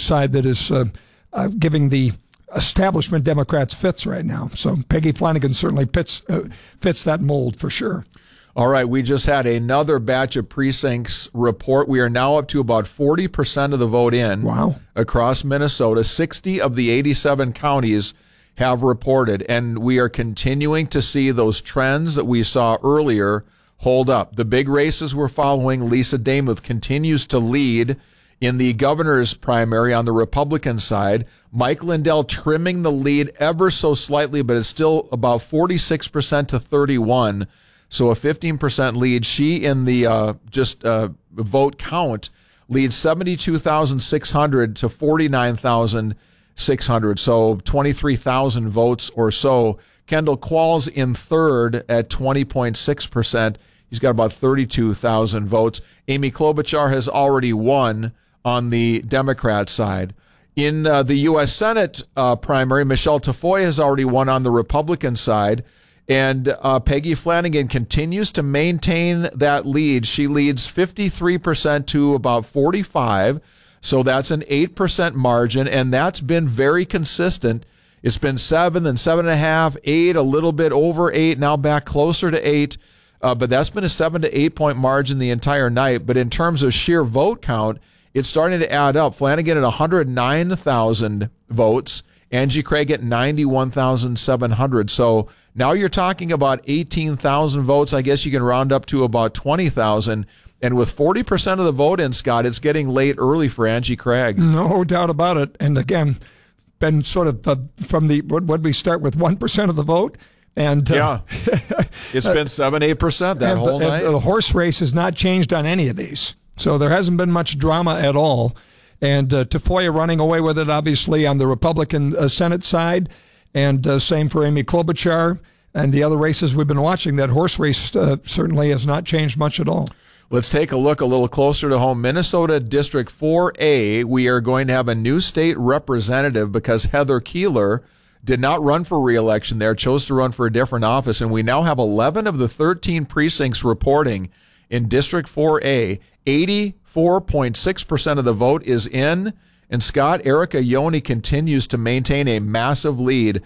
side that is giving the establishment Democrats fits right now. So Peggy Flanagan certainly fits that mold for sure. All right, we just had another batch of precincts report. We are now up to about 40% of the vote in. Wow. Across Minnesota. 60 of the 87 counties have reported, and we are continuing to see those trends that we saw earlier hold up. The big races we're following, Lisa Demuth continues to lead in the governor's primary on the Republican side. Mike Lindell trimming the lead ever so slightly, but it's still about 46% to 31%. So a 15% lead. She in the vote count leads 72,600 to 49,600. So 23,000 votes or so. Kendall Qualls in third at 20.6%. He's got about 32,000 votes. Amy Klobuchar has already won on the Democrat side. In the U.S. Senate primary, Michelle Tafoya has already won on the Republican side. And Peggy Flanagan continues to maintain that lead. She leads 53% to about 45%. So that's an 8% margin, and that's been very consistent. It's been 7, then 7.5, 8, a little bit over 8, now back closer to 8. But that's been a 7 to 8 point margin the entire night. But in terms of sheer vote count, it's starting to add up. Flanagan at 109,000 votes. Angie Craig at 91,700. So now you're talking about 18,000 votes. I guess you can round up to about 20,000. And with 40% of the vote in, Scott, it's getting late early for Angie Craig. No doubt about it. And again, been sort of from the, what we start with 1% of the vote. And yeah, it's been 7-8% that whole night. The horse race has not changed on any of these. So there hasn't been much drama at all. And Tafoya running away with it, obviously, on the Republican Senate side. And same for Amy Klobuchar and the other races we've been watching. That horse race certainly has not changed much at all. Let's take a look a little closer to home. Minnesota District 4A, we are going to have a new state representative because Heather Keeler did not run for re-election there, chose to run for a different office. And we now have 11 of the 13 precincts reporting in District 4A. 84.6% of the vote is in. And Scott, Erica Yoni continues to maintain a massive lead,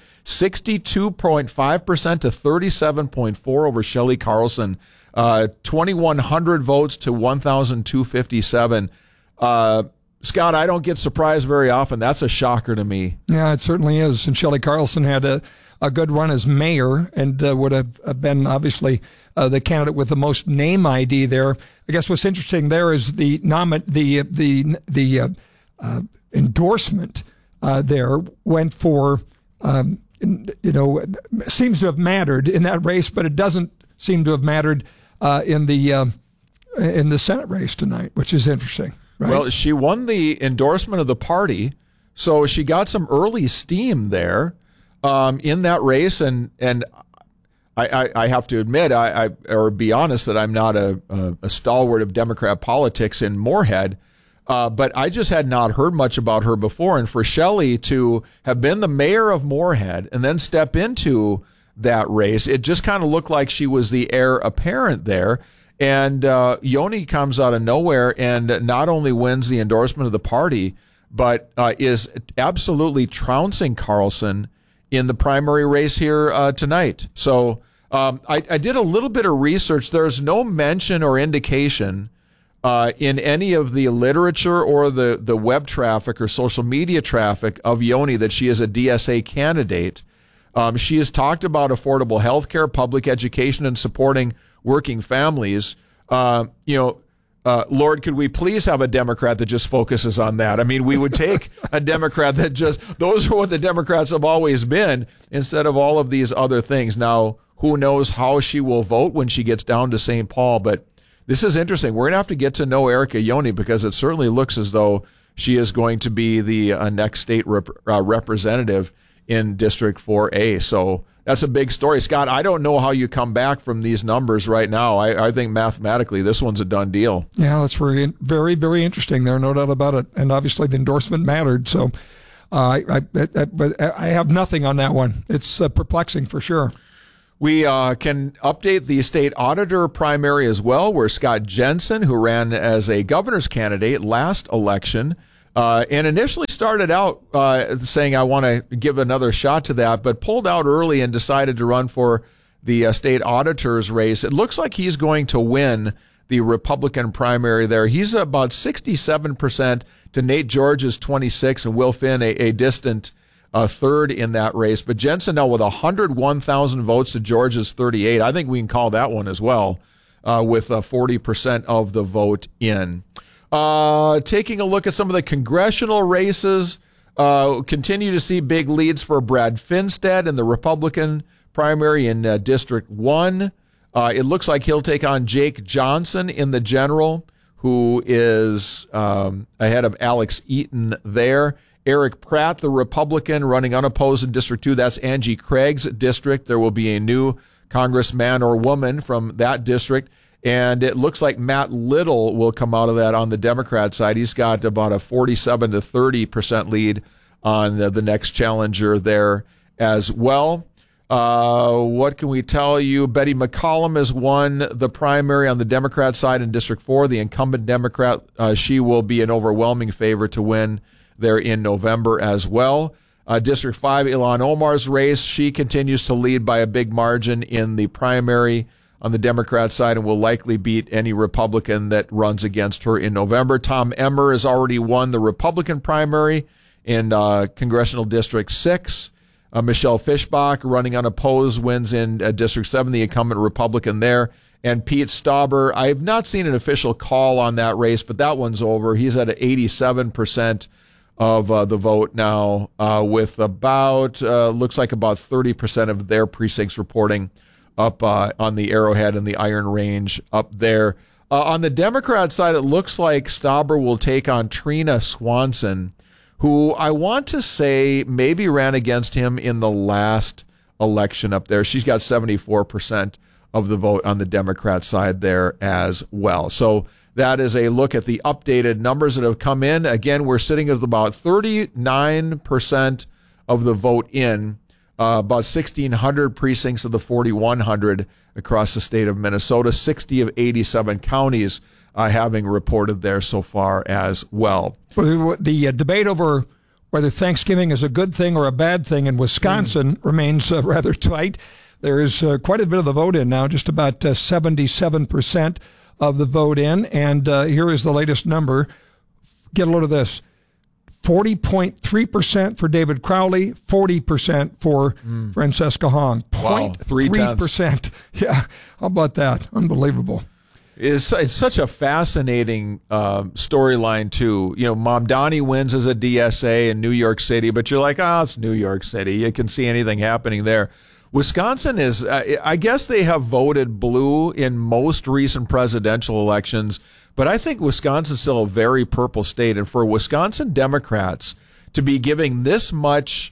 62.5% to 37.4% over Shelley Carlson, 2,100 votes to 1,257. Scott, I don't get surprised very often. That's a shocker to me. Yeah, it certainly is. And Shelley Carlson had a good run as mayor and would have been obviously the candidate with the most name ID there. I guess what's interesting there is the endorsement there went for, seems to have mattered in that race, but it doesn't seem to have mattered in the Senate race tonight, which is interesting. Right? Well, she won the endorsement of the party, so she got some early steam there in that race, and I have to admit, or be honest, that I'm not a stalwart of Democrat politics in Moorhead, but I just had not heard much about her before, and for Shelley to have been the mayor of Moorhead and then step into that race, it just kind of looked like she was the heir apparent there. And Yoni comes out of nowhere and not only wins the endorsement of the party, but is absolutely trouncing Carlson in the primary race here tonight. So I did a little bit of research. There's no mention or indication in any of the literature or the web traffic or social media traffic of Yoni that she is a DSA candidate. She has talked about affordable health care, public education, and supporting working families. Lord, could we please have a Democrat that just focuses on that? I mean, we would take a Democrat that those are what the Democrats have always been, instead of all of these other things. Now, who knows how she will vote when she gets down to St. Paul, but this is interesting. We're going to have to get to know Erica Yoni because it certainly looks as though she is going to be the next state representative in District 4A. So that's a big story. Scott, I don't know how you come back from these numbers right now. I think mathematically this one's a done deal. Yeah, that's very, very, very interesting there, no doubt about it. And obviously the endorsement mattered. So I have nothing on that one. It's perplexing for sure. We can update the state auditor primary as well, where Scott Jensen, who ran as a governor's candidate last election, and initially started out saying, I want to give another shot to that, but pulled out early and decided to run for the state auditor's race. It looks like he's going to win the Republican primary there. He's about 67% to Nate George's 26%, and Will Finn a distant third in that race. But Jensen now with 101,000 votes to George's 38. I think we can call that one as well, with 40% of the vote in. Taking a look at some of the congressional races, continue to see big leads for Brad Finstead in the Republican primary in District 1. It looks like he'll take on Jake Johnson in the general, who is ahead of Alex Eaton there. Eric Pratt, the Republican, running unopposed in District 2. That's Angie Craig's district. There will be a new congressman or woman from that district. And it looks like Matt Little will come out of that on the Democrat side. He's got about a 47 to 30% lead on the next challenger there as well. What can we tell you? Betty McCollum has won the primary on the Democrat side in District 4. The incumbent Democrat, she will be an overwhelming favorite to win there in November as well. District 5, Ilhan Omar's race, she continues to lead by a big margin in the primary on the Democrat side and will likely beat any Republican that runs against her in November. Tom Emmer has already won the Republican primary in Congressional District 6. Michelle Fischbach, running unopposed, wins in District 7, the incumbent Republican there. And Pete Stauber, I have not seen an official call on that race, but that one's over. He's at 87% of the vote now, with about, looks like about 30% of their precincts reporting up on the Arrowhead and the Iron Range up there. On the Democrat side, it looks like Stauber will take on Trina Swanson, who I want to say maybe ran against him in the last election up there. She's got 74% of the vote on the Democrat side there as well. So that is a look at the updated numbers that have come in. Again, we're sitting at about 39% of the vote in, about 1,600 precincts of the 4,100 across the state of Minnesota, 60 of 87 counties having reported there so far as well. The debate over whether Thanksgiving is a good thing or a bad thing in Wisconsin remains rather tight. There is quite a bit of the vote in now, just about 77% of the vote in. And here is the latest number. Get a load of this. 40.3% for David Crowley, 40% for Francesca Hong. Wow, 0.3%. Yeah, how about that? Unbelievable. It's such a fascinating storyline, too. You know, Mamdani wins as a DSA in New York City, but you're like, it's New York City. You can see anything happening there. Wisconsin is, I guess they have voted blue in most recent presidential elections, but I think Wisconsin's still a very purple state. And for Wisconsin Democrats to be giving this much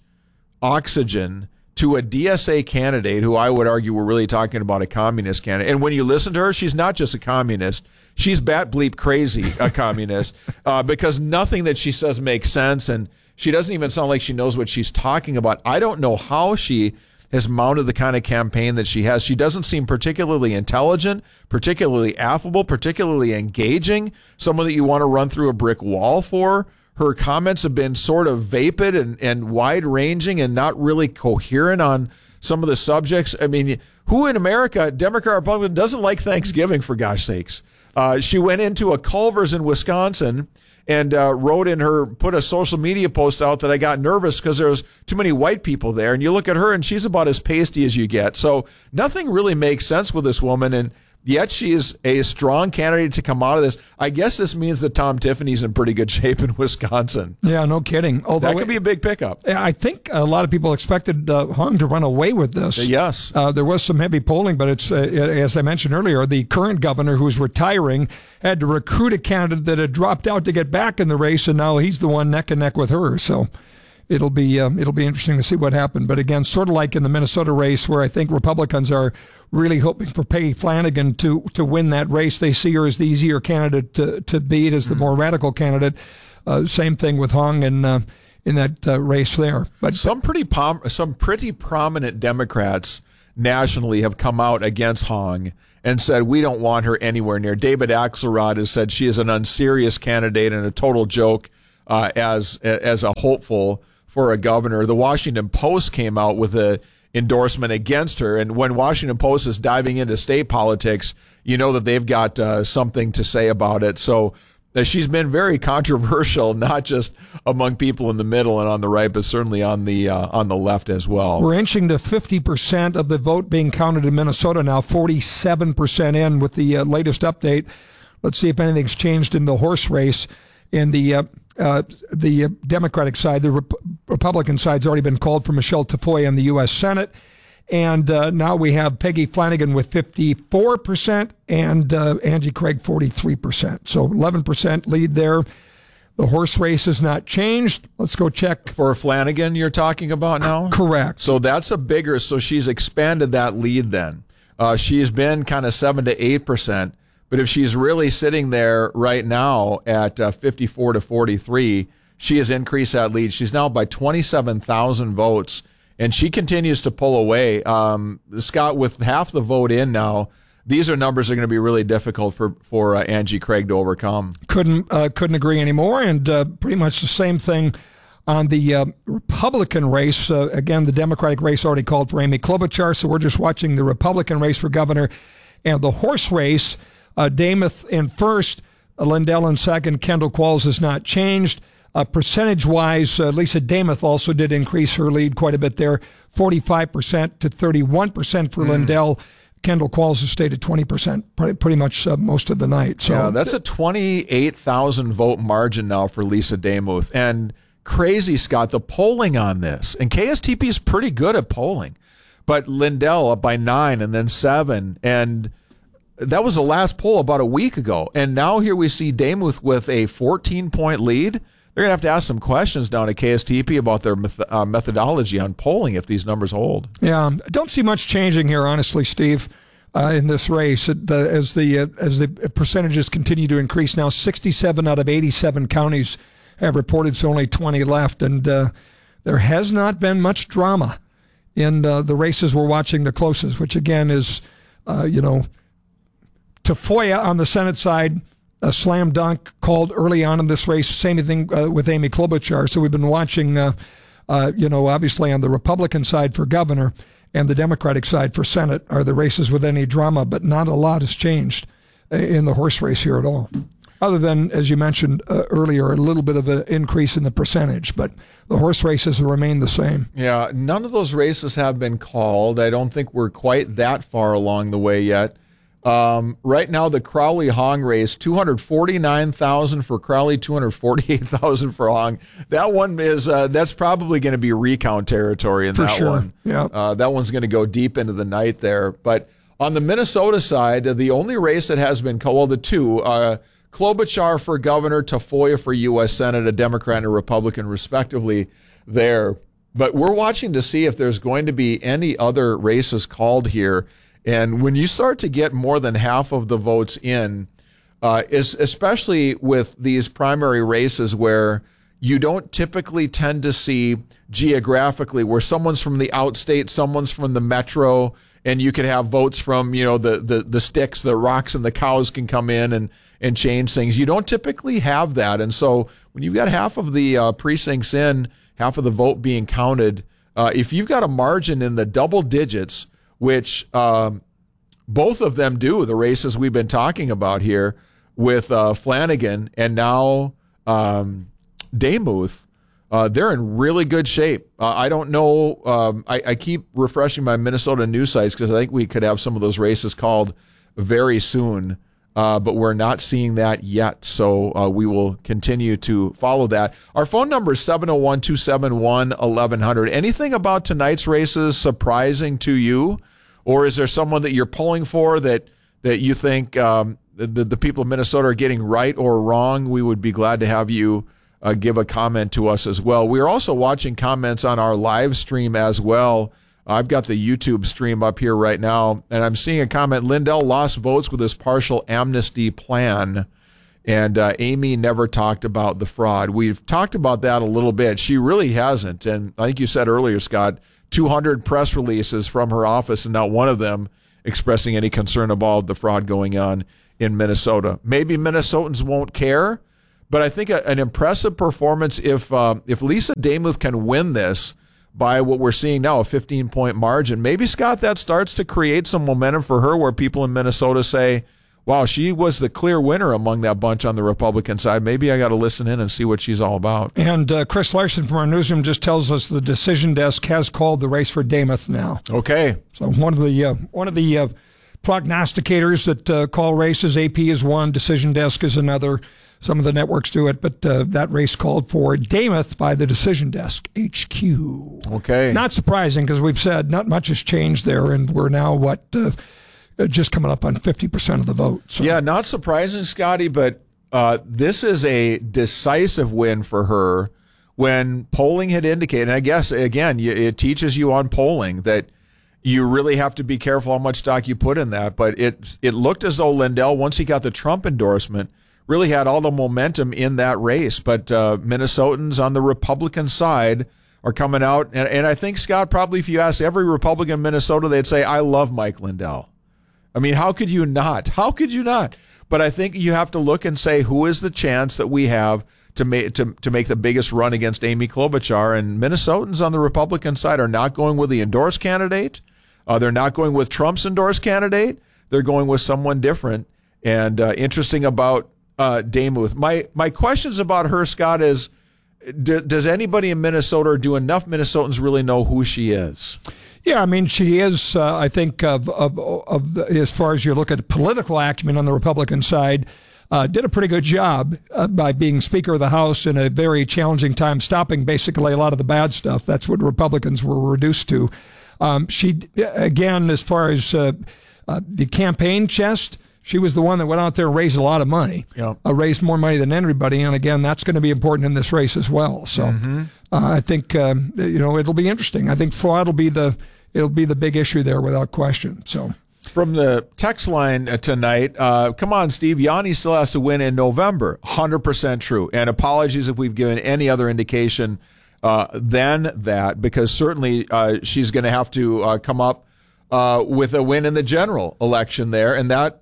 oxygen to a DSA candidate who I would argue we're really talking about a communist candidate. And when you listen to her, she's not just a communist. She's bat bleep crazy a communist because nothing that she says makes sense. And she doesn't even sound like she knows what she's talking about. I don't know how she has mounted the kind of campaign that she has. She doesn't seem particularly intelligent, particularly affable, particularly engaging, someone that you want to run through a brick wall for. Her comments have been sort of vapid and wide-ranging and not really coherent on some of the subjects. I mean, who in America, Democrat, Republican, doesn't like Thanksgiving, for gosh sakes? She went into a Culver's in Wisconsin and put a social media post out that I got nervous because there was too many white people there. And you look at her and she's about as pasty as you get. So nothing really makes sense with this woman. And yet she is a strong candidate to come out of this. I guess this means that Tom Tiffany's in pretty good shape in Wisconsin. Yeah, no kidding. Although that could be a big pickup. I think a lot of people expected Hong to run away with this. Yes. There was some heavy polling, but it's, as I mentioned earlier, the current governor who's retiring had to recruit a candidate that had dropped out to get back in the race, and now he's the one neck and neck with her. So it'll be interesting to see what happened. But again, sort of like in the Minnesota race, where I think Republicans are really hoping for Peggy Flanagan to win that race. They see her as the easier candidate to beat, as the more radical candidate. Same thing with Hong in that race there. But some pretty prominent Democrats nationally have come out against Hong and said, we don't want her anywhere near. David Axelrod has said she is an unserious candidate and a total joke as a hopeful for a governor. The Washington Post came out with a endorsement against her, and when Washington Post is diving into state politics, you know that they've got something to say about it. So she's been very controversial, not just among people in the middle and on the right, but certainly on the left as well. We're inching to 50% of the vote being counted in Minnesota now, 47% in with the latest update. Let's see if anything's changed in the horse race. In the Democratic side, the Republican side's already been called for Michelle Tafoya in the U.S. Senate. And now we have Peggy Flanagan with 54% and Angie Craig 43%. So 11% lead there. The horse race has not changed. Let's go check. For Flanagan, you're talking about now? Correct. So that's a bigger, so she's expanded that lead then. She's been kind of 7 to 8%. But if she's really sitting there right now at 54 to 43, she has increased that lead. She's now by 27,000 votes. And she continues to pull away. Scott, with half the vote in now, these are numbers that are going to be really difficult for Angie Craig to overcome. Couldn't agree anymore. And pretty much the same thing on the Republican race. Again, the Democratic race already called for Amy Klobuchar, so we're just watching the Republican race for governor. And the horse race, Demuth in first, Lindell in second, Kendall Qualls has not changed. Percentage-wise, Lisa Demuth also did increase her lead quite a bit there, 45% to 31% for Lindell. Kendall Qualls has stayed at 20%, pretty much most of the night. So yeah, that's a 28,000 vote margin now for Lisa Demuth. And crazy, Scott, the polling on this. And KSTP is pretty good at polling. But Lindell up by 9 and then 7. And that was the last poll about a week ago. And now here we see Demuth with a 14-point lead. They're going to have to ask some questions down at KSTP about their methodology on polling if these numbers hold. Yeah, I don't see much changing here, honestly, Steve, in this race. As the percentages continue to increase now, 67 out of 87 counties have reported, so only 20 left. And there has not been much drama in the races we're watching the closest, which, again, is, Tafoya on the Senate side, a slam dunk called early on in this race. Same thing with Amy Klobuchar. So we've been watching, obviously on the Republican side for governor and the Democratic side for Senate are the races with any drama, but not a lot has changed in the horse race here at all. Other than, as you mentioned earlier, a little bit of an increase in the percentage, but the horse races remain the same. Yeah, none of those races have been called. I don't think we're quite that far along the way yet. Right now, the Crowley Hong race, 249,000 for Crowley, 248,000 for Hong. That one is, that's probably going to be recount territory in that one. Yeah. That one's going to go deep into the night there. But on the Minnesota side, the only race that has been called, well, the two, Klobuchar for governor, Tafoya for U.S. Senate, a Democrat and a Republican, respectively, there. But we're watching to see if there's going to be any other races called here. And when you start to get more than half of the votes in, especially with these primary races where you don't typically tend to see geographically where someone's from the outstate, someone's from the metro, and you can have votes from, the sticks, the rocks, and the cows can come in and change things. You don't typically have that. And so when you've got half of the precincts in, half of the vote being counted, if you've got a margin in the double digits, which both of them do, the races we've been talking about here with Flanagan and now Demuth, they're in really good shape. I don't know. I keep refreshing my Minnesota news sites because I think we could have some of those races called very soon, but we're not seeing that yet. So we will continue to follow that. Our phone number is 701-271-1100. Anything about tonight's races surprising to you? Or is there someone that you're pulling for that you think the people of Minnesota are getting right or wrong? We would be glad to have you give a comment to us as well. We are also watching comments on our live stream as well. I've got the YouTube stream up here right now, and I'm seeing a comment. Lindell lost votes with his partial amnesty plan, and Amy never talked about the fraud. We've talked about that a little bit. She really hasn't, and I think you said earlier, Scott, 200 press releases from her office, and not one of them expressing any concern about the fraud going on in Minnesota. Maybe Minnesotans won't care, But I think an impressive performance if Lisa Demuth can win this by what we're seeing now, a 15-point margin, maybe, Scott, that starts to create some momentum for her where people in Minnesota say, wow, she was the clear winner among that bunch on the Republican side. Maybe I got to listen in and see what she's all about. And Chris Larson from our newsroom just tells us the decision desk has called the race for Demuth now. Okay. So one of the prognosticators that call races, AP is one, decision desk is another. Some of the networks do it, but that race called for Demuth by the decision desk, HQ. Okay. Not surprising, because we've said not much has changed there, and we're now, just coming up on 50% of the vote. So. Yeah, not surprising, Scotty, but this is a decisive win for her when polling had indicated, and I guess, again, it teaches you on polling that you really have to be careful how much stock you put in that, but it looked as though Lindell, once he got the Trump endorsement, really had all the momentum in that race. But Minnesotans on the Republican side are coming out. And I think, Scott, probably if you ask every Republican in Minnesota, they'd say, I love Mike Lindell. I mean, how could you not? How could you not? But I think you have to look and say, who is the chance that we have to make the biggest run against Amy Klobuchar? And Minnesotans on the Republican side are not going with the endorsed candidate. They're not going with Trump's endorsed candidate. They're going with someone different. And interesting about Demuth. My questions about her, Scott, is does anybody in Minnesota or do enough Minnesotans really know who she is? Yeah, I mean, she is, I think, of as far as you look at political acumen on the Republican side, did a pretty good job by being Speaker of the House in a very challenging time, stopping basically a lot of the bad stuff. That's what Republicans were reduced to. She, again, as far as the campaign chest, she was the one that went out there and raised a lot of money, raised more money than anybody. And again, that's going to be important in this race as well. So I think, it'll be interesting. I think fraud will be the big issue there without question. So from the text line tonight, come on, Steve, Yanni still has to win in November. 100% true. And apologies if we've given any other indication than that, because certainly she's going to have to come up with a win in the general election there. And that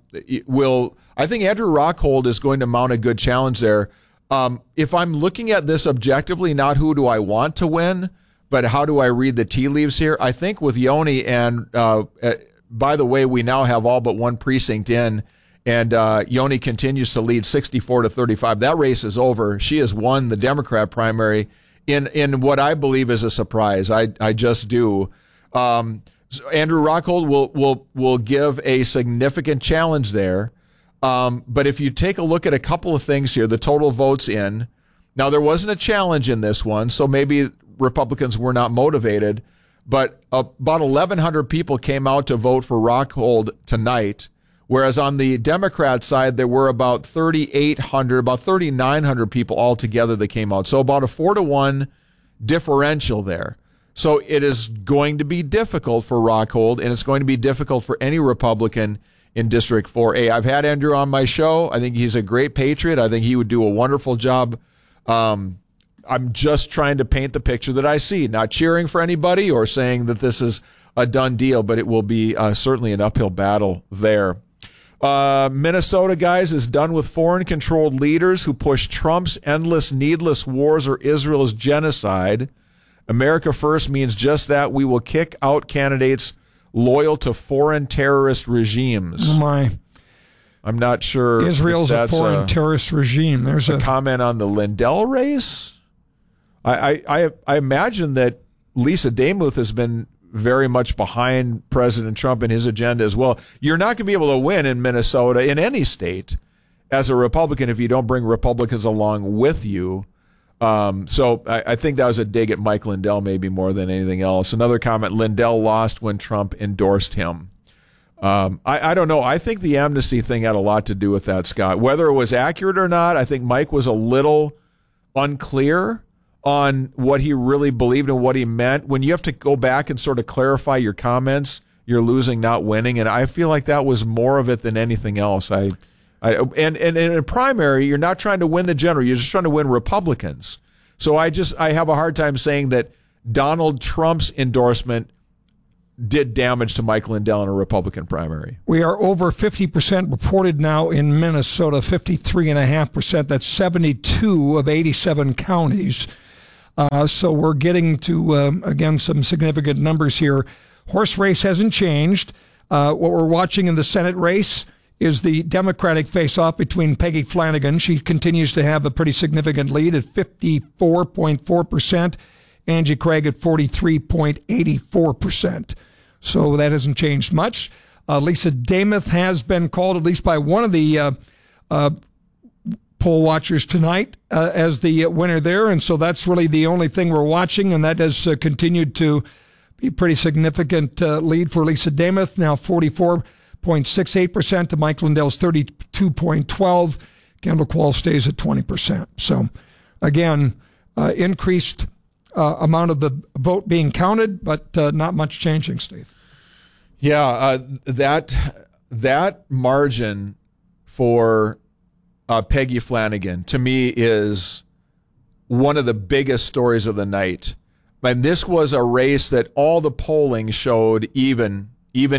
I think Andrew Rockhold is going to mount a good challenge there. If I'm looking at this objectively, not who do I want to win, but how do I read the tea leaves here? I think with Yoni, and by the way, we now have all but one precinct in, and Yoni continues to lead 64-35. That race is over. She has won the Democrat primary in what I believe is a surprise. I just do. So Andrew Rockhold will give a significant challenge there. But if you take a look at a couple of things here, the total votes in. Now, there wasn't a challenge in this one, so maybe Republicans were not motivated. But about 1,100 people came out to vote for Rockhold tonight, whereas on the Democrat side, there were about 3,800, about 3,900 people altogether that came out. So about a 4-to-1 differential there. So it is going to be difficult for Rockhold, and it's going to be difficult for any Republican in District 4A. I've had Andrew on my show. I think he's a great patriot. I think he would do a wonderful job. I'm just trying to paint the picture that I see, not cheering for anybody or saying that this is a done deal, but it will be certainly an uphill battle there. Minnesota, guys, is done with foreign-controlled leaders who push Trump's endless, needless wars or Israel's genocide. America First means just that. We will kick out candidates loyal to foreign terrorist regimes. Oh, my. I'm not sure. Israel's a foreign terrorist regime. There's a comment on the Lindell race. I imagine that Lisa Demuth has been very much behind President Trump and his agenda as well. You're not going to be able to win in Minnesota, in any state, as a Republican if you don't bring Republicans along with you. So I think that was a dig at Mike Lindell maybe more than anything else. Another comment, Lindell lost when Trump endorsed him. I don't know. I think the amnesty thing had a lot to do with that, Scott. Whether it was accurate or not, I think Mike was a little unclear on what he really believed and what he meant. When you have to go back and sort of clarify your comments, you're losing, not winning. And I feel like that was more of it than anything else. And in a primary, you're not trying to win the general. You're just trying to win Republicans. So I have a hard time saying that Donald Trump's endorsement did damage to Mike Lindell in a Republican primary. We are over 50% reported now in Minnesota, 53.5%. That's 72 of 87 counties. So we're getting to, again, some significant numbers here. Horse race hasn't changed. What we're watching in the Senate race is the Democratic face-off between Peggy Flanagan. She continues to have a pretty significant lead at 54.4%. Angie Craig at 43.84%. So that hasn't changed much. Lisa Damath has been called, at least by one of the poll watchers tonight, as the winner there. And so that's really the only thing we're watching, and that has continued to be a pretty significant lead for Lisa Damath, now 44.68% to Mike Lindell's 32.12%. Kendall Qualls stays at 20%. So, again, increased amount of the vote being counted, but not much changing, Steve. Yeah, that margin for Peggy Flanagan, to me, is one of the biggest stories of the night. And this was a race that all the polling showed even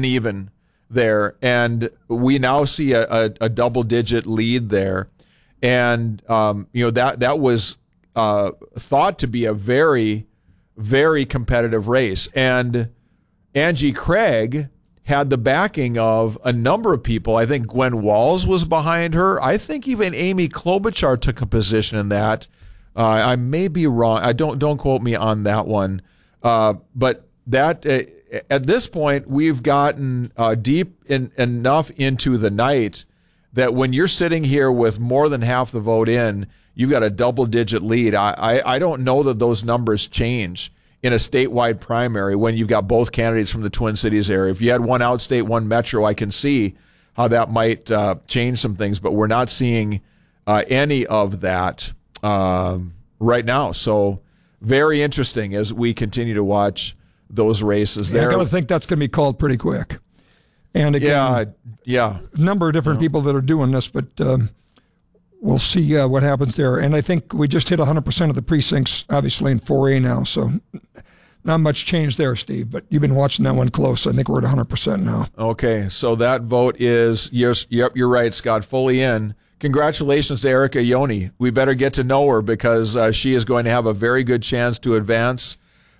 there. And we now see a double-digit lead there. And, that was thought to be a very, very competitive race. And Angie Craig had the backing of a number of people. I think Gwen Walls was behind her. I think even Amy Klobuchar took a position in that. I may be wrong. I don't quote me on that one. But that at this point, we've gotten deep enough into the night that when you're sitting here with more than half the vote in, you've got a double-digit lead. I don't know that those numbers change in a statewide primary when you've got both candidates from the Twin Cities area. If you had one outstate, one metro, I can see how that might change some things, but we're not seeing any of that right now. So very interesting as we continue to watch those races there. I got to think that's going to be called pretty quick. And again, a number of different people that are doing this, but we'll see what happens there. And I think we just hit 100% of the precincts, obviously, in 4A now. So not much change there, Steve. But you've been watching that one close. I think we're at 100% now. Okay, so that vote is, yes, yep, you're right, Scott, fully in. Congratulations to Erica Ione. We better get to know her because she is going to have a very good chance to advance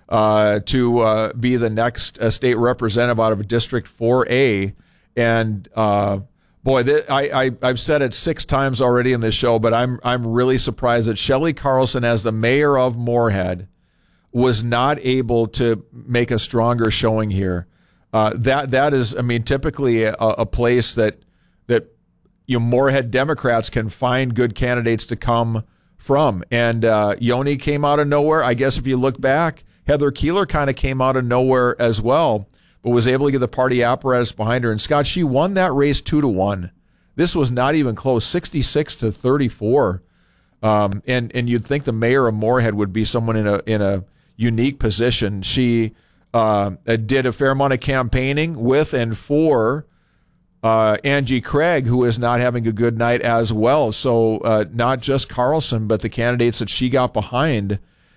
to be the next state representative out of District 4A. And boy, I've said it 6 times already in this show, but I'm really surprised that Shelley Carlson, as the mayor of Moorhead, was not able to make a stronger showing here. That is, I mean, typically a place that Moorhead Democrats can find good candidates to come from. And Ione came out of nowhere. I guess if you look back, Heather Keeler kind of came out of nowhere as well, but was able to get the party apparatus behind her. And Scott, she won that race 2-1. This was not even close, 66-34. And you'd think the mayor of Moorhead would be someone in a unique position. She did a fair amount of campaigning with and for Angie Craig, who is not having a good night as well. So not just Carlson, but the candidates that she got behind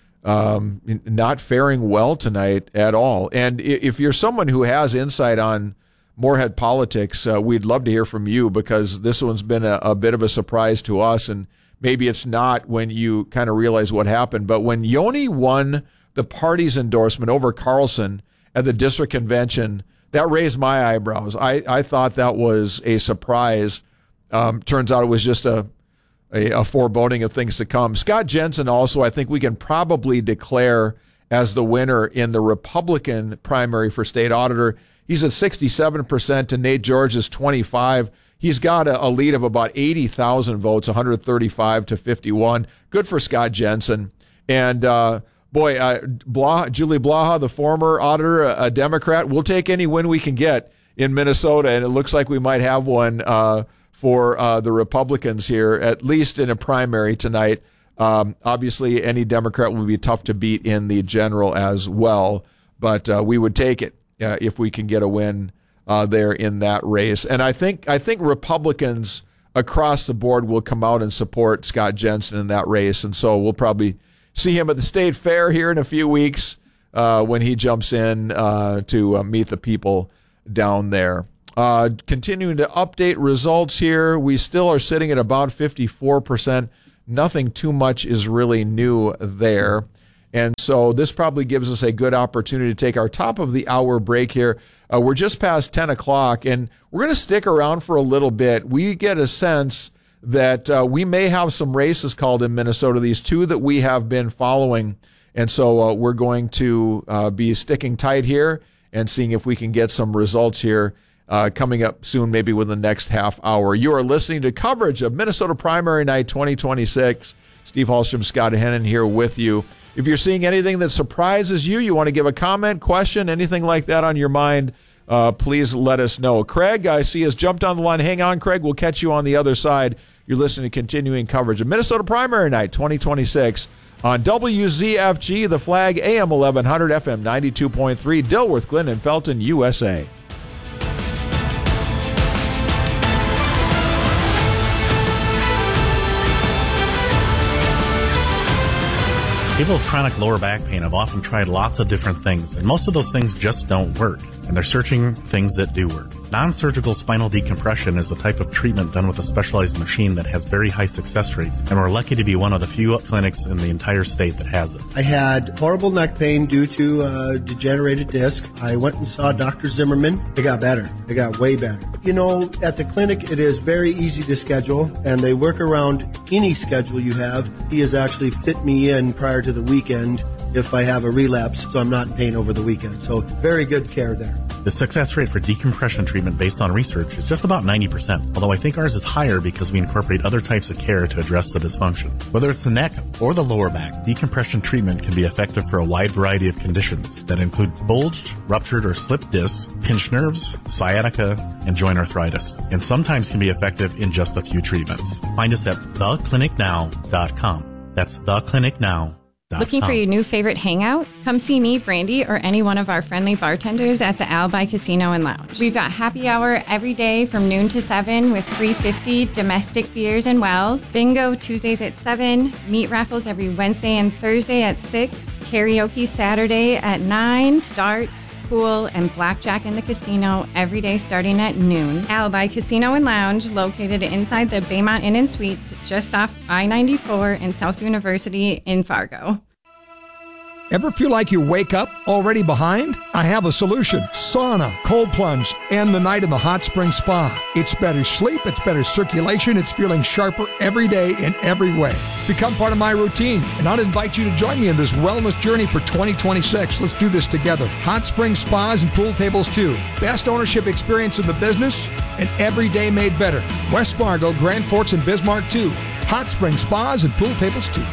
not faring well tonight at all. And if you're someone who has insight on Moorhead politics, we'd love to hear from you, because this one's been a bit of a surprise to us, and maybe it's not when you kind of realize what happened. But when Ione won the party's endorsement over Carlson at the district convention, that raised my eyebrows. I thought that was a surprise. Turns out it was just a foreboding of things to come. Scott Jensen also, I think we can probably declare as the winner in the Republican primary for state auditor. He's at 67% to Nate George's 25%. He's got a lead of about 80,000 votes, 135 to 51. Good for Scott Jensen. And Julie Blaha, the former auditor, a Democrat, we'll take any win we can get in Minnesota, and it looks like we might have one for the Republicans here, at least in a primary tonight. Obviously, any Democrat will be tough to beat in the general as well, but we would take it if we can get a win there in that race. And I think Republicans across the board will come out and support Scott Jensen in that race, and so we'll probably see him at the state fair here in a few weeks. when he jumps in to meet the people down there. Continuing to update results here, we still are sitting at about 54%. Nothing too much is really new there. And so this probably gives us a good opportunity to take our top of the hour break here. We're just past 10 o'clock, and we're going to stick around for a little bit. We get a sense that we may have some races called in Minnesota, these two that we have been following. And so we're going to be sticking tight here and seeing if we can get some results here coming up soon, maybe within the next half hour. You are listening to coverage of Minnesota Primary Night 2026. Steve Hallstrom, Scott Hennon here with you. If you're seeing anything that surprises you, you want to give a comment, question, anything like that on your mind, please let us know. Craig, I see, has jumped on the line. Hang on, Craig. We'll catch you on the other side. You're listening to continuing coverage of Minnesota Primary Night 2026 on WZFG, The Flag, AM 1100, FM 92.3, Dilworth, Glen, and Felton, USA. People with chronic lower back pain have often tried lots of different things, and most of those things just don't work, and they're searching things that do work. Non-surgical spinal decompression is a type of treatment done with a specialized machine that has very high success rates, and we're lucky to be one of the few clinics in the entire state that has it. I had horrible neck pain due to a degenerated disc. I went and saw Dr. Zimmerman. It got better. It got way better. You know, at the clinic, it is very easy to schedule, and they work around any schedule you have. He has actually fit me in prior to the weekend if I have a relapse, so I'm not in pain over the weekend. So very good care there. The success rate for decompression treatment based on research is just about 90%, although I think ours is higher because we incorporate other types of care to address the dysfunction. Whether it's the neck or the lower back, decompression treatment can be effective for a wide variety of conditions that include bulged, ruptured, or slipped discs, pinched nerves, sciatica, and joint arthritis, and sometimes can be effective in just a few treatments. Find us at theclinicnow.com. That's theclinicnow.com. Looking for your new favorite hangout? Come see me, Brandy, or any one of our friendly bartenders at the Alibi Casino and Lounge. We've got happy hour every day from noon to 7 with $3.50 domestic beers and wells. Bingo Tuesdays at 7. Meat raffles every Wednesday and Thursday at 6. Karaoke Saturday at 9. Darts, pool, and blackjack in the casino every day starting at noon. Alibi Casino and Lounge, located inside the Baymont Inn and Suites, just off I-94 in South University in Fargo. Ever feel like you wake up already behind? I have a solution. Sauna, cold plunge, and the night in the hot spring spa. It's better sleep, it's better circulation, it's feeling sharper every day in every way. Become part of my routine, and I'll invite you to join me in this wellness journey for 2026. Let's do this together. Hot spring spas and pool tables too. Best ownership experience in the business, and every day made better. West Fargo, Grand Forks, and Bismarck too. Hot spring spas and pool tables too.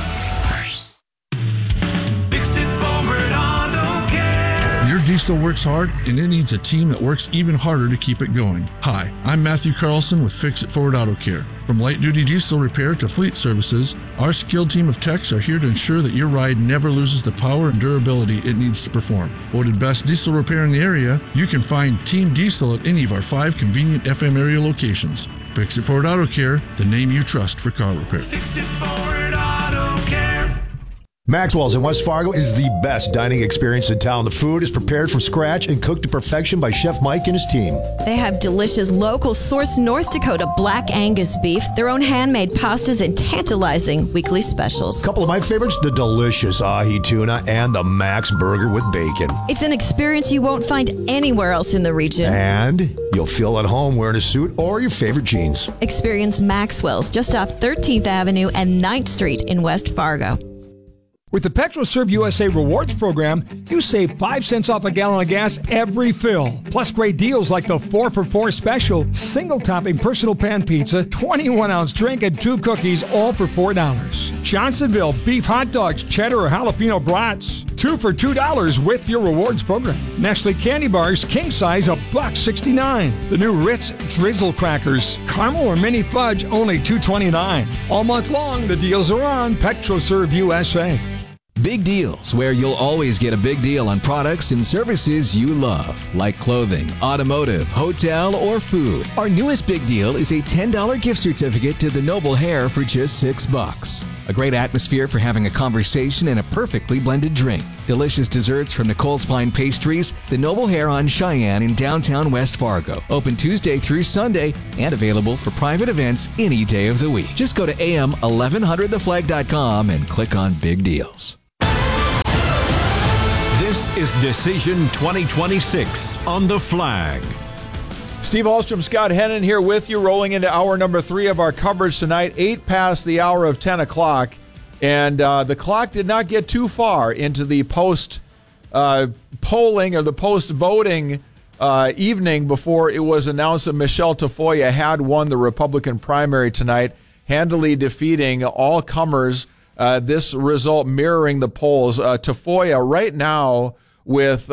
Your diesel works hard, and it needs a team that works even harder to keep it going. Hi, I'm Matthew Carlson with Fix It Forward Auto Care. From light-duty diesel repair to fleet services, our skilled team of techs are here to ensure that your ride never loses the power and durability it needs to perform. Voted best diesel repair in the area, you can find Team Diesel at any of our 5 convenient FM area locations. Fix It Forward Auto Care, the name you trust for car repair. Fix It Forward Auto Care. Maxwell's in West Fargo is the best dining experience in town. The food is prepared from scratch and cooked to perfection by Chef Mike and his team. They have delicious local sourced North Dakota Black Angus beef, their own handmade pastas, and tantalizing weekly specials. A couple of my favorites, the delicious ahi tuna and the Max Burger with bacon. It's an experience you won't find anywhere else in the region. And you'll feel at home wearing a suit or your favorite jeans. Experience Maxwell's just off 13th Avenue and 9th Street in West Fargo. With the PetroServe USA Rewards Program, you save 5 cents off a gallon of gas every fill. Plus great deals like the 4-for-4 special, single-topping personal pan pizza, 21-ounce drink, and 2 cookies, all for $4. Johnsonville beef hot dogs, cheddar or jalapeno brats, 2 for $2 with your rewards program. Nestle candy bars, king size, $1.69. The new Ritz Drizzle crackers, caramel or mini fudge, only $2.29. All month long, the deals are on PetroServe USA. Big deals, where you'll always get a big deal on products and services you love, like clothing, automotive, hotel, or food. Our newest big deal is a $10 gift certificate to the Noble Hair for just $6. A great atmosphere for having a conversation and a perfectly blended drink. Delicious desserts from Nicole's Fine Pastries, the Noble Hair on Cheyenne in downtown West Fargo. Open Tuesday through Sunday and available for private events any day of the week. Just go to am1100theflag.com and click on Big Deals. This is Decision 2026 on The Flag. Steve Ahlstrom, Scott Hennon here with you, rolling into hour number 3 of our coverage tonight, 8 past the hour of 10 o'clock. And the clock did not get too far into the post-polling or the post-voting evening before it was announced that Michelle Tafoya had won the Republican primary tonight, handily defeating all comers. This result mirroring the polls. Tafoya right now with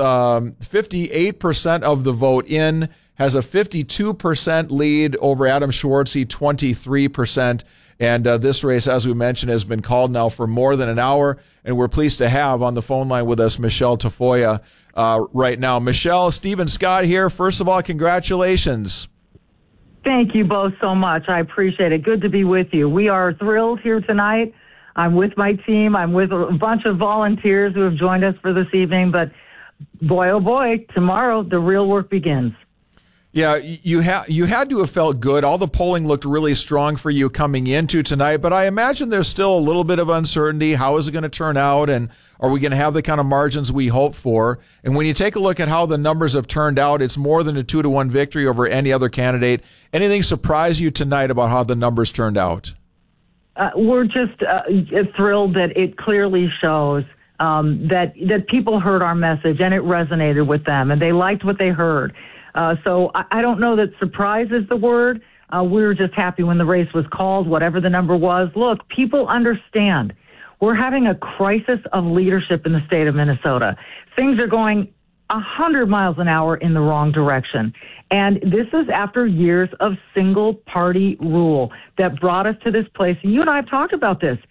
58% of the vote in, has a 52% lead over Adam Schwartzy, 23%. And this race, as we mentioned, has been called now for more than an hour. And we're pleased to have on the phone line with us Michelle Tafoya right now. Michelle, Steve, and Scott here. First of all, congratulations. Thank you both so much. I appreciate it. Good to be with you. We are thrilled here tonight. I'm with my team. I'm with a bunch of volunteers who have joined us for this evening. But boy, oh boy, tomorrow the real work begins. Yeah, you had to have felt good. All the polling looked really strong for you coming into tonight, but I imagine there's still a little bit of uncertainty. How is it going to turn out, and are we going to have the kind of margins we hope for? And when you take a look at how the numbers have turned out, it's more than a 2-1 victory over any other candidate. Anything surprise you tonight about how the numbers turned out? We're just thrilled that it clearly shows that people heard our message and it resonated with them, and they liked what they heard. So I don't know that surprise is the word. We were just happy when the race was called, whatever the number was. Look, people understand. We're having a crisis of leadership in the state of Minnesota. Things are going 100 miles an hour in the wrong direction. And this is after years of single-party rule that brought us to this place. And you and I have talked about this.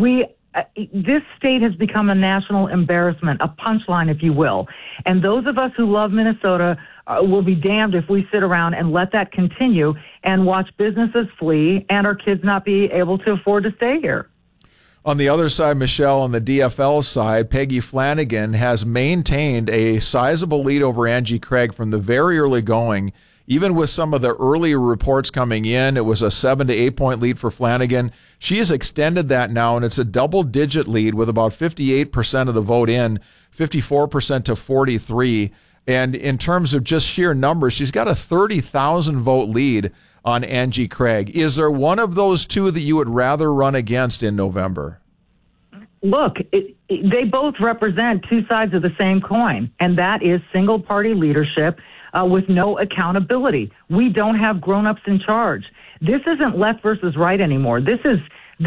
This state has become a national embarrassment, a punchline, if you will. And those of us who love Minnesota will be damned if we sit around and let that continue and watch businesses flee and our kids not be able to afford to stay here. On the other side, Michelle, on the DFL side, Peggy Flanagan has maintained a sizable lead over Angie Craig from the very early going. Even with some of the early reports coming in, it was a 7 to 8 point lead for Flanagan. She has extended that now, and it's a double-digit lead with about 58% of the vote in, 54% to 43%. And in terms of just sheer numbers, she's got a 30,000 vote lead on Angie Craig. Is there one of those two that you would rather run against in November? Look, they both represent two sides of the same coin, and that is single-party leadership with no accountability. We don't have grown-ups in charge. This isn't left versus right anymore. This is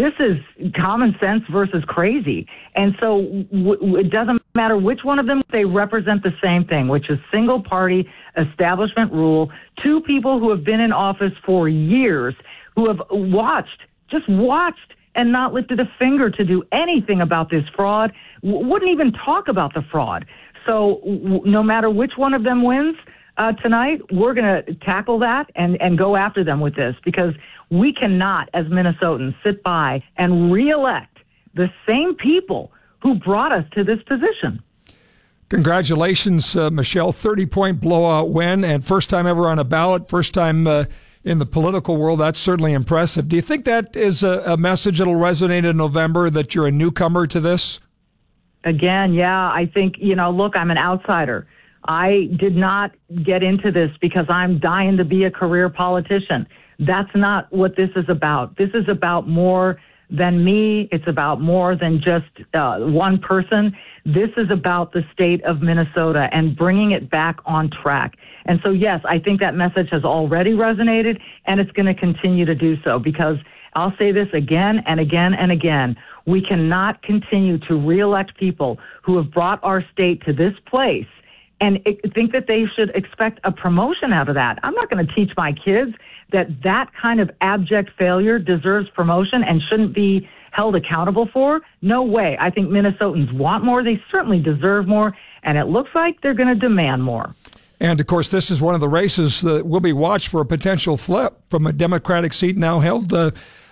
common sense versus crazy. And so it doesn't matter which one of them, they represent the same thing, which is single-party establishment rule. Two people who have been in office for years, who have just watched and not lifted a finger to do anything about this fraud, wouldn't even talk about the fraud. So no matter which one of them wins tonight, we're going to tackle that and go after them with this, because we cannot, as Minnesotans, sit by and reelect the same people who brought us to this position. Congratulations, Michelle. 30-point blowout win, and first time ever on a ballot, first time in the political world. That's certainly impressive. Do you think that is a message that will resonate in November, that you're a newcomer to this? Again, yeah, I think, look, I'm an outsider. I did not get into this because I'm dying to be a career politician. That's not what this is about. This is about more than me. It's about more than just one person. This is about the state of Minnesota and bringing it back on track. And so, yes, I think that message has already resonated, and it's going to continue to do so, because I'll say this again and again and again. We cannot continue to reelect people who have brought our state to this place and think that they should expect a promotion out of that. I'm not going to teach my kids that kind of abject failure deserves promotion and shouldn't be held accountable for. No way. I think Minnesotans want more. They certainly deserve more. And it looks like they're going to demand more. And, of course, this is one of the races that will be watched for a potential flip from a Democratic seat now held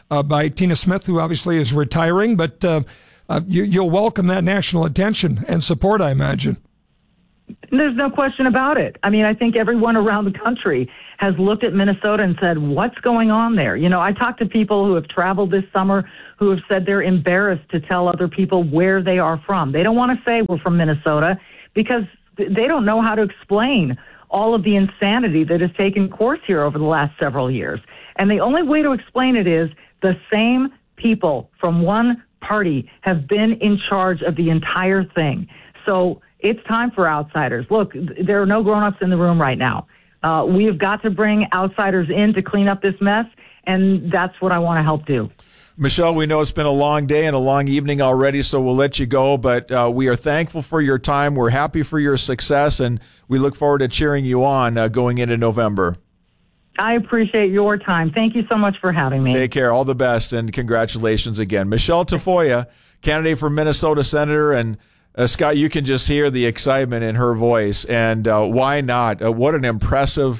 by Tina Smith, who obviously is retiring, but you'll welcome that national attention and support, I imagine. There's no question about it. I mean, I think everyone around the country has looked at Minnesota and said, what's going on there? You know, I talked to people who have traveled this summer who have said they're embarrassed to tell other people where they are from. They don't want to say we're from Minnesota because they don't know how to explain all of the insanity that has taken course here over the last several years. And the only way to explain it is the same people from one party have been in charge of the entire thing. So it's time for outsiders. Look, there are no grown-ups in the room right now. We have got to bring outsiders in to clean up this mess, and that's what I want to help do. Michelle, we know it's been a long day and a long evening already, so we'll let you go, but we are thankful for your time. We're happy for your success, and we look forward to cheering you on going into November. I appreciate your time. Thank you so much for having me. Take care. All the best, and congratulations again. Michelle Tafoya, candidate for Minnesota Senator, and Scott, you can just hear the excitement in her voice, and why not? What an impressive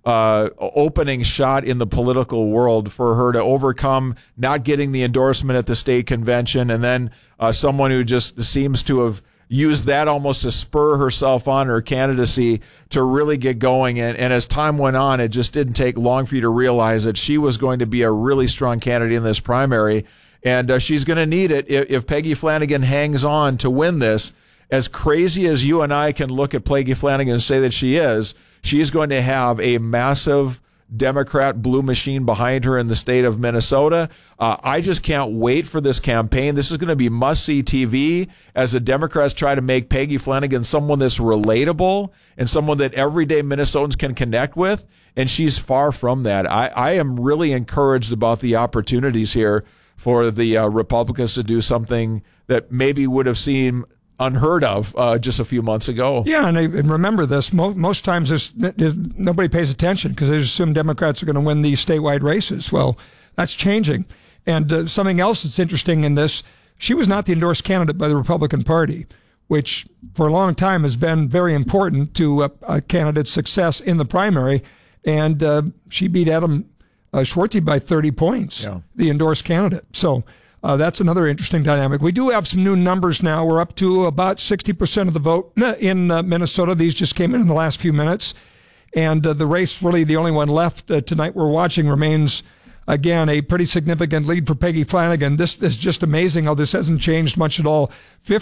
opening shot in the political world for her to overcome not getting the endorsement at the state convention, and then someone who just seems to have used that almost to spur herself on her candidacy to really get going. And as time went on, it just didn't take long for you to realize that she was going to be a really strong candidate in this primary. And she's going to need it if Peggy Flanagan hangs on to win this. As crazy as you and I can look at Peggy Flanagan and say that she's going to have a massive Democrat blue machine behind her in the state of Minnesota. I just can't wait for this campaign. This is going to be must-see TV as the Democrats try to make Peggy Flanagan someone that's relatable and someone that everyday Minnesotans can connect with, and she's far from that. I am really encouraged about the opportunities here for the Republicans to do something that maybe would have seemed unheard of just a few months ago. Yeah, and remember this, most times nobody pays attention because they just assume Democrats are going to win these statewide races. Well, that's changing. And something else that's interesting in this, she was not the endorsed candidate by the Republican Party, which for a long time has been very important to a candidate's success in the primary. And she beat Adam Schwartzy by 30 points, the endorsed candidate. So that's another interesting dynamic. We do have some new numbers now. We're up to about 60% of the vote in Minnesota. These just came in the last few minutes. And the race, really the only one left tonight we're watching, remains, again, a pretty significant lead for Peggy Flanagan. This is just amazing how this hasn't changed much at all.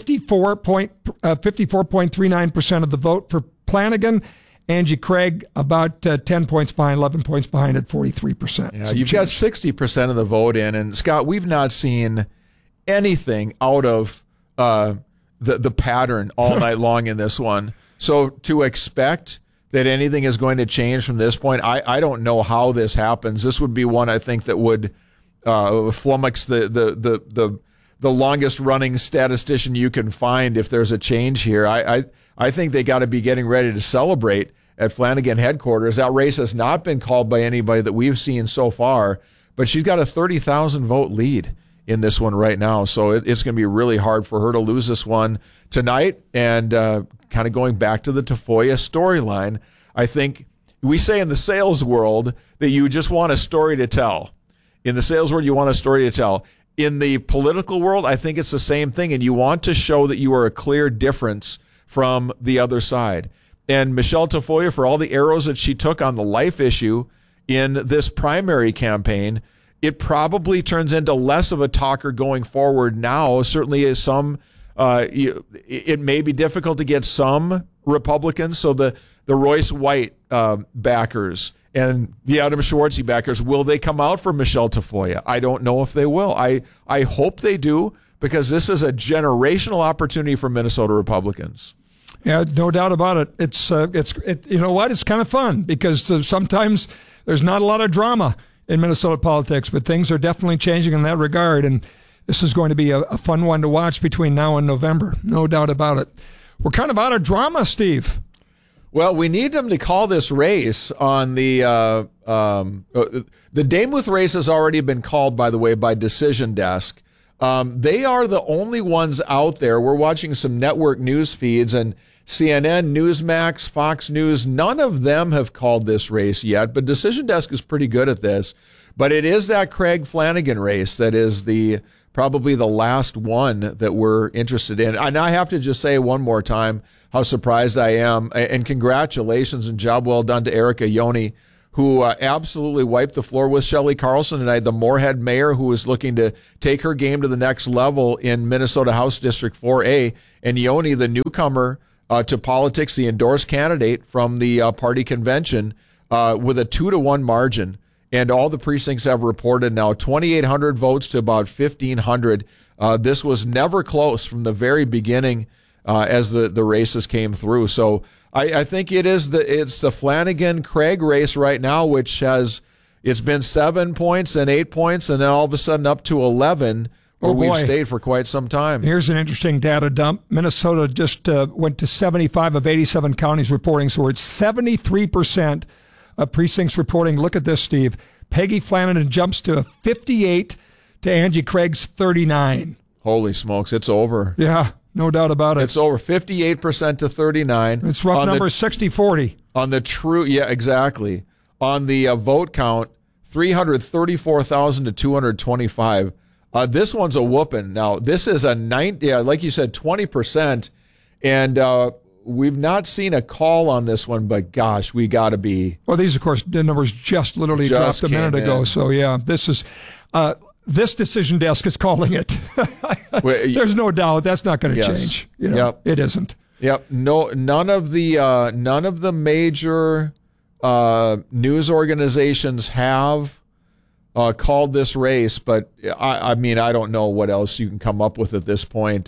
54.39% of the vote for Flanagan. Angie Craig about 10 points behind, 11 points behind at 43%. Yeah, you've got 60% of the vote in. And, Scott, we've not seen anything out of the pattern all night long in this one. So to expect that anything is going to change from this point, I don't know how this happens. This would be one, I think, that would flummox the longest-running statistician you can find if there's a change here. I think they got to be getting ready to celebrate at Flanagan headquarters. That race has not been called by anybody that we've seen so far, but she's got a 30,000 vote lead in this one right now. So it's going to be really hard for her to lose this one tonight. And kind of going back to the Tafoya storyline, I think we say in the sales world that you just want a story to tell. In the sales world, you want a story to tell. In the political world, I think it's the same thing, and you want to show that you are a clear difference from the other side. And Michelle Tafoya, for all the arrows that she took on the life issue in this primary campaign, it probably turns into less of a talker going forward now. Certainly is some, it may be difficult to get some Republicans. So the Royce White backers and the Adam Schwartzy backers, will they come out for Michelle Tafoya? I don't know if they will. I hope they do, because this is a generational opportunity for Minnesota Republicans. Yeah, no doubt about it. It's you know what? It's kind of fun because sometimes there's not a lot of drama in Minnesota politics, but things are definitely changing in that regard. And this is going to be a fun one to watch between now and November. No doubt about it. We're kind of out of drama, Steve. Well, we need them to call this race on the Damuth race has already been called, by the way, by Decision Desk. They are the only ones out there. We're watching some network news feeds, and CNN, Newsmax, Fox News, none of them have called this race yet, but Decision Desk is pretty good at this. But it is that Craig Flanagan race that is probably the last one that we're interested in. And I have to just say one more time how surprised I am. And congratulations and job well done to Erica Ioni, who absolutely wiped the floor with Shelley Carlson tonight, the Moorhead mayor, who is looking to take her game to the next level in Minnesota House District 4A. And Ioni, the newcomer to politics, the endorsed candidate from the party convention, with a 2-1 margin. And all the precincts have reported now 2,800 votes to about 1,500. This was never close from the very beginning as the races came through. So I think it's the Flanagan-Craig race right now, which it's been 7 points and 8 points, and then all of a sudden up to 11, where we've stayed for quite some time. Here's an interesting data dump. Minnesota just went to 75 of 87 counties reporting, so we're at 73% of precincts reporting. Look at this, Steve. Peggy Flanagan jumps to 58 to Angie Craig's 39. Holy smokes, it's over. Yeah, no doubt about it. It's over 58% to 39. It's rough number 60-40. On the true, yeah, exactly. On the vote count, 334,000 to 225. This one's a whooping. Now, this is like you said, 20%. And we've not seen a call on this one, but gosh, we got to be. Well, these, of course, the numbers just literally dropped a minute ago. So, yeah, this is. This decision desk is calling it. There's no doubt that's not going to change. Yep. It isn't. Yep. No. None of the major news organizations have called this race, but I mean, I don't know what else you can come up with at this point.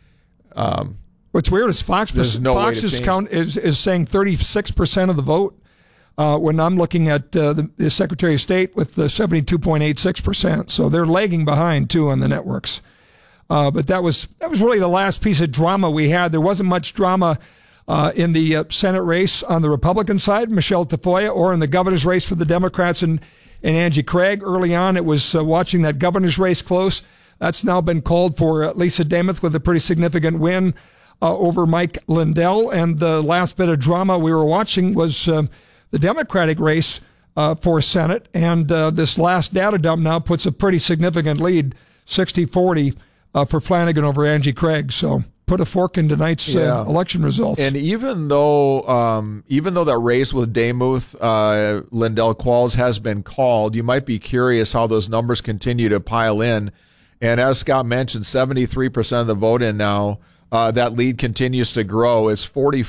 What's weird is Fox's count is saying 36% of the vote. When I'm looking at the Secretary of State with the 72.86%, so they're lagging behind too on the networks. But that was really the last piece of drama we had. There wasn't much drama in the Senate race on the Republican side, Michelle Tafoya, or in the governor's race for the Democrats and Angie Craig. Early on, it was watching that governor's race close. That's now been called for Lisa Demuth with a pretty significant win over Mike Lindell. And the last bit of drama we were watching was the Democratic race for Senate, and this last data dump now puts a pretty significant lead, 60-40 for Flanagan over Angie Craig. So put a fork in tonight's election results. And even though that race with Demuth, Lindell Qualls has been called, you might be curious how those numbers continue to pile in. And as Scott mentioned, 73% of the vote in now. That lead continues to grow. It's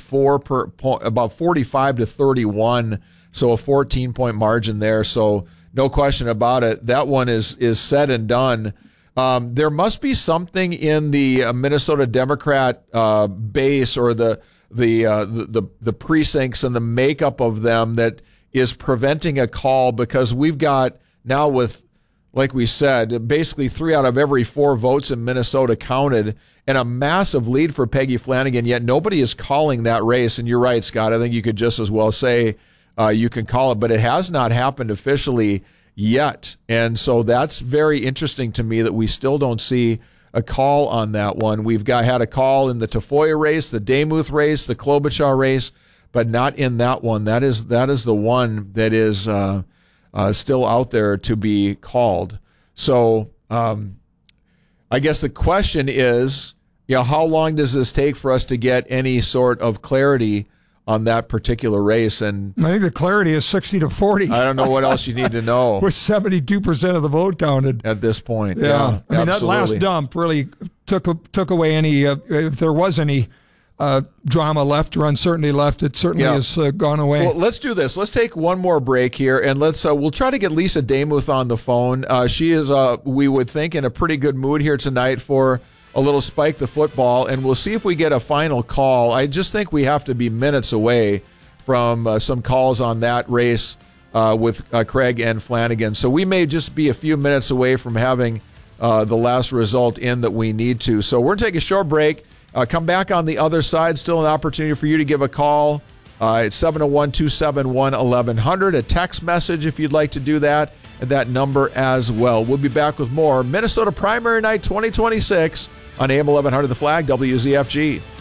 about 45 to 31, so a 14-point margin there. So no question about it. That one is said and done. There must be something in the Minnesota Democrat base or the precincts and the makeup of them that is preventing a call, because we've got now, with, like we said, basically 3 out of every 4 votes in Minnesota counted, and a massive lead for Peggy Flanagan, yet nobody is calling that race. And you're right, Scott. I think you could just as well say you can call it, but it has not happened officially yet. And so that's very interesting to me that we still don't see a call on that one. We've had a call in the Tafoya race, the Demuth race, the Klobuchar race, but not in that one. That is the one that is still out there to be called. So I guess the question is, how long does this take for us to get any sort of clarity on that particular race? And I think the clarity is 60-40. I don't know what else you need to know. With 72% of the vote counted at this point. Yeah. I mean, that last dump really took away any, if there was any drama left or uncertainty left, it certainly has gone away. Well, let's do this. Let's take one more break here, and we'll try to get Lisa Demuth on the phone. She is, we would think, in a pretty good mood here tonight for a little Spike the Football, and we'll see if we get a final call. I just think we have to be minutes away from some calls on that race with Craig and Flanagan. So we may just be a few minutes away from having the last result in that we need to. So we're going to take a short break. Come back on the other side. Still an opportunity for you to give a call. It's 701-271-1100. A text message if you'd like to do that, and that number as well. We'll be back with more Minnesota Primary Night 2026 on AM 1100 The Flag, WZFG.